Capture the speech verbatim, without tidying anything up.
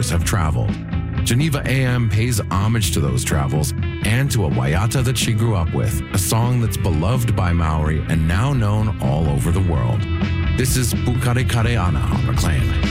members have traveled. Geneva A M pays homage to those travels and to a Waiata that she grew up with, a song that's beloved by Maori and now known all over the world. This is Pukare Kare Ana on Reclaim.